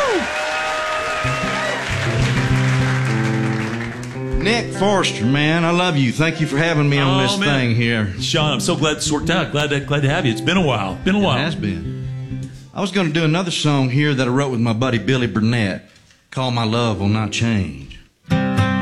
Nick Forrester, man, I love you. Thank you for having me on this thing here. Sean, I'm so glad this worked out. Glad to have you. It's been a while. Been a while. It has been. I was going to do another song here that I wrote with my buddy Billy Burnett called My Love Will Not Change.